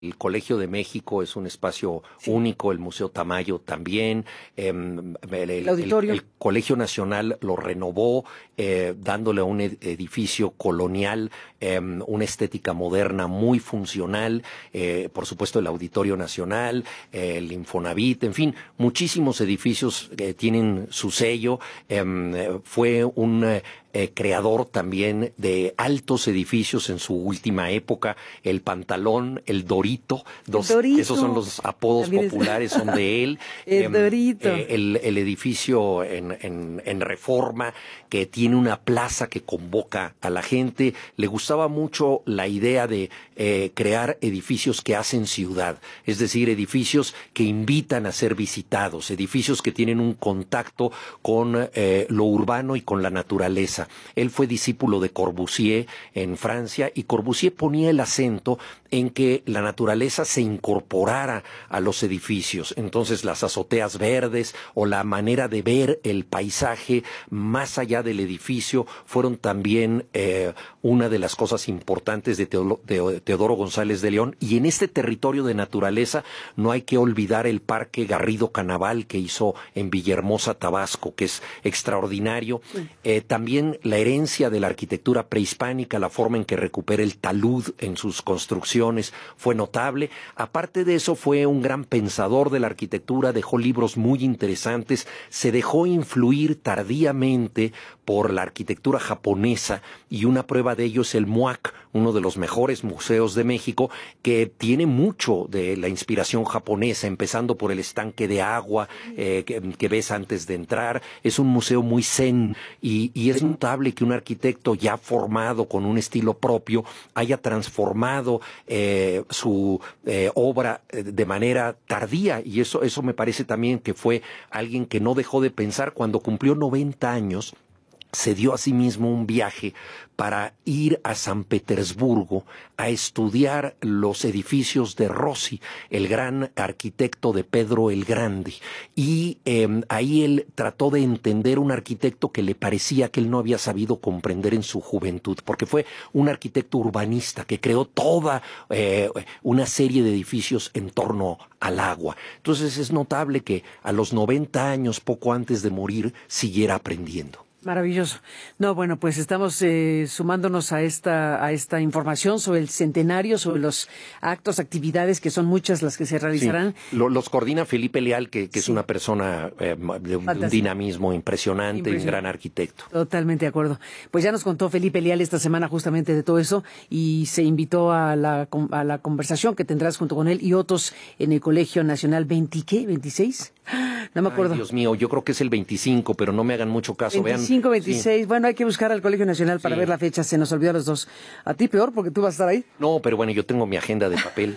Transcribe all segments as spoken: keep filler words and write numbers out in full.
El Colegio de México es un espacio sí. único, el Museo Tamayo también, eh, el, el, auditorio. el, el Colegio Nacional lo renovó, eh, dándole a un edificio colonial eh, una estética moderna muy funcional, eh, por supuesto el Auditorio Nacional, eh, el Infonavit, en fin, muchísimos edificios que tienen su sello. Eh, fue un eh, Eh, creador también de altos edificios en su última época, el Pantalón, el Dorito, dos, el Dorito. Esos son los apodos también populares, es... son de él. el eh, Dorito. Eh, el, el edificio en, en, en Reforma, que tiene una plaza que convoca a la gente. Le gustaba mucho la idea de eh, crear edificios que hacen ciudad, es decir, edificios que invitan a ser visitados, edificios que tienen un contacto con eh, lo urbano y con la naturaleza. Él fue discípulo de Corbusier en Francia y Corbusier ponía el acento en que la naturaleza se incorporara a los edificios. Entonces las azoteas verdes o la manera de ver el paisaje más allá del edificio fueron también eh, una de las cosas importantes de, Teodoro, de Teodoro González de León. Y en este territorio de naturaleza no hay que olvidar el Parque Garrido Canaval que hizo en Villahermosa, Tabasco, que es extraordinario. Sí. Eh, también la herencia de la arquitectura prehispánica, la forma en que recupera el talud en sus construcciones fue notable. Aparte de eso, fue un gran pensador de la arquitectura, dejó libros muy interesantes, se dejó influir tardíamente por la arquitectura japonesa y una prueba de ello es el MUAC, uno de los mejores museos de México, que tiene mucho de la inspiración japonesa, empezando por el estanque de agua eh, que, que ves antes de entrar. Es un museo muy zen y, y es notable que un arquitecto ya formado con un estilo propio haya transformado eh, su eh, obra de manera tardía, y eso, eso me parece también que fue alguien que no dejó de pensar. Cuando cumplió noventa años, se dio a sí mismo un viaje para ir a San Petersburgo a estudiar los edificios de Rossi, el gran arquitecto de Pedro el Grande. Y eh, ahí él trató de entender un arquitecto que le parecía que él no había sabido comprender en su juventud, porque fue un arquitecto urbanista que creó toda eh, una serie de edificios en torno al agua. Entonces es notable que a los noventa años, poco antes de morir, siguiera aprendiendo. Maravilloso. No, bueno, pues estamos eh, sumándonos a esta a esta información sobre el centenario, sobre los actos, actividades, que son muchas las que se realizarán. Sí. Lo, los coordina Felipe Leal, que, que sí. es una persona eh, de un, un dinamismo impresionante, un gran arquitecto. Totalmente de acuerdo. Pues ya nos contó Felipe Leal esta semana justamente de todo eso y se invitó a la, a la conversación que tendrás junto con él y otros en el Colegio Nacional veinte, ¿qué? ¿veintiséis? No me acuerdo. Ay, Dios mío, yo creo que es el veinticinco, pero no me hagan mucho caso. veinticinco, Vean, veintiséis, sí. Bueno, hay que buscar al Colegio Nacional para sí. ver la fecha, se nos olvidó a los dos. A ti peor, porque tú vas a estar ahí. No, pero bueno, yo tengo mi agenda de papel.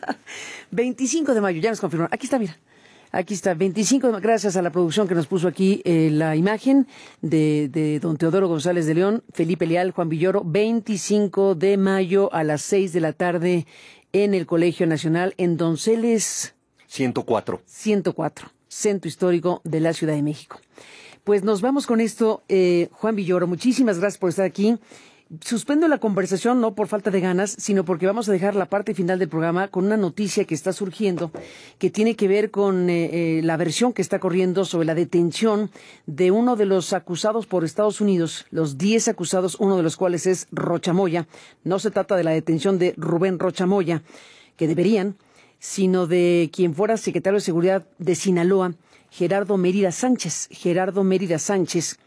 veinticinco de mayo, ya nos confirmaron. Aquí está, mira. Aquí está, veinticinco de mayo, gracias a la producción que nos puso aquí eh, la imagen de, de don Teodoro González de León, Felipe Leal, Juan Villoro, veinticinco de mayo a las seis de la tarde en el Colegio Nacional, en Donceles ciento cuatro. ciento cuatro. Centro Histórico de la Ciudad de México. Pues nos vamos con esto, eh, Juan Villoro, muchísimas gracias por estar aquí. Suspendo la conversación no por falta de ganas, sino porque vamos a dejar la parte final del programa con una noticia que está surgiendo, que tiene que ver con eh, eh, la versión que está corriendo sobre la detención de uno de los acusados por Estados Unidos, los diez acusados, uno de los cuales es Rocha Moya. No se trata de la detención de Rubén Rocha Moya, que deberían, sino de quien fuera secretario de Seguridad de Sinaloa, Gerardo Mérida Sánchez. Gerardo Mérida Sánchez,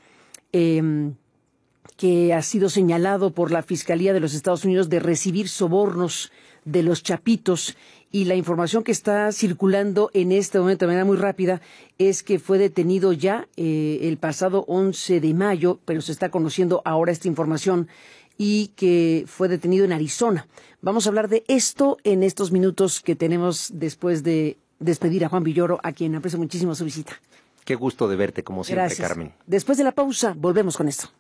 eh, que ha sido señalado por la Fiscalía de los Estados Unidos de recibir sobornos de los Chapitos. Y la información que está circulando en este momento de manera muy rápida es que fue detenido ya eh, el pasado once de mayo, pero se está conociendo ahora esta información, y que fue detenido en Arizona. Vamos a hablar de esto en estos minutos que tenemos después de despedir a Juan Villoro, a quien aprecio muchísimo su visita. Qué gusto de verte, como siempre, Gracias. Carmen. Después de la pausa, volvemos con esto.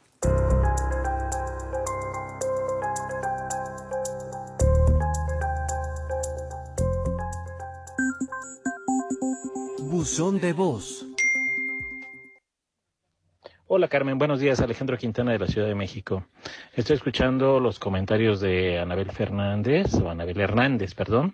Buzón de voz. Hola Carmen, buenos días. Alejandro Quintana de la Ciudad de México. Estoy escuchando los comentarios de Anabel Fernández, o Anabel Hernández, perdón,